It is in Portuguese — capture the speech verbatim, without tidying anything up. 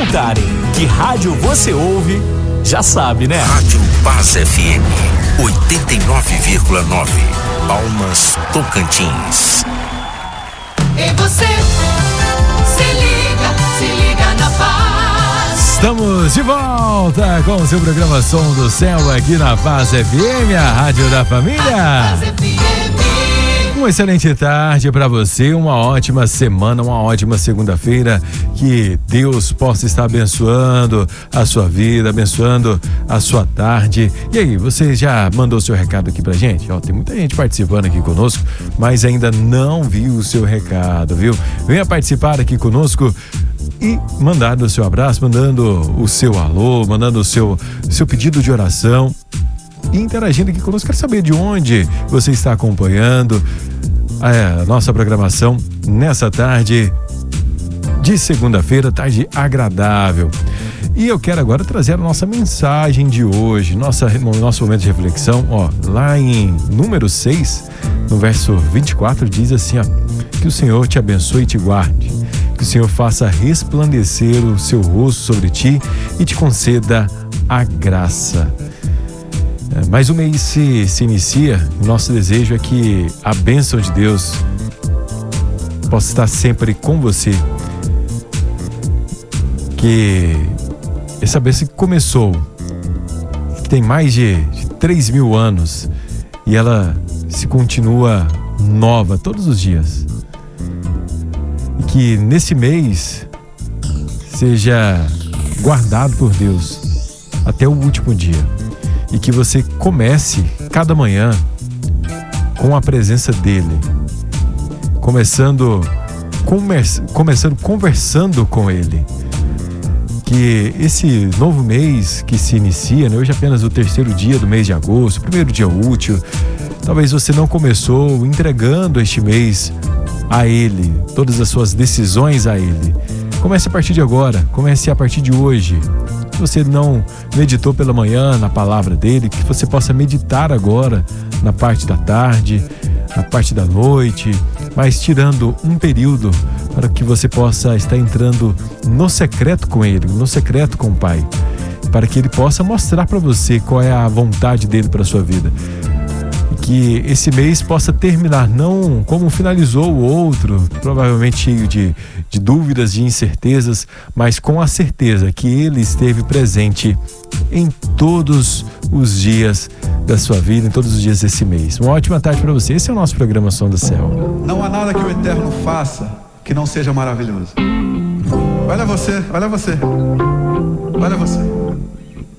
perguntarem que rádio você ouve, já sabe, né? Rádio Paz F M, oitenta e nove vírgula nove, Palmas, Tocantins. E você, se liga, se liga na Paz. Estamos de volta com o seu programa Som do Céu aqui na Paz F M, a rádio da família. Paz F M. Uma excelente tarde para você, uma ótima semana, uma ótima segunda-feira, que Deus possa estar abençoando a sua vida, abençoando a sua tarde. E aí, você já mandou seu recado aqui pra gente? Ó, tem muita gente participando aqui conosco, mas ainda não viu o seu recado, viu? Venha participar aqui conosco e mandando o seu abraço, mandando o seu alô, mandando o seu, seu pedido de oração. E interagindo aqui conosco, quero saber de onde você está acompanhando a nossa programação nessa tarde de segunda-feira, tarde agradável. E eu quero agora trazer a nossa mensagem de hoje, nossa, nosso momento de reflexão, ó, lá em número seis, no verso vinte e quatro, diz assim, ó: que o Senhor te abençoe e te guarde, que o Senhor faça resplandecer o seu rosto sobre ti e te conceda a graça. Mais um mês se, se inicia. Nosso desejo é que a bênção de Deus possa estar sempre com você, que essa bênção que começou, que tem mais de, de três mil anos, e ela se continua nova todos os dias, e que nesse mês seja guardado por Deus até o último dia. E que você comece cada manhã com a presença dele, começando, comer, começando conversando com ele. Que esse novo mês que se inicia, né, hoje é apenas o terceiro dia do mês de agosto, primeiro dia útil, talvez você não começou entregando este mês a ele, todas as suas decisões a ele. Comece a partir de agora, comece a partir de hoje. Se você não meditou pela manhã na palavra dele, que você possa meditar agora na parte da tarde, na parte da noite, mas tirando um período para que você possa estar entrando no secreto com ele, no secreto com o Pai, para que ele possa mostrar para você qual é a vontade dele para a sua vida. E que esse mês possa terminar não como finalizou o outro, provavelmente cheio de, de dúvidas, de incertezas, mas com a certeza que ele esteve presente em todos os dias da sua vida, em todos os dias desse mês. Uma ótima tarde para você. Esse é o nosso programa Som do Céu. Não há nada que o Eterno faça que não seja maravilhoso. Olha você, olha você, olha você.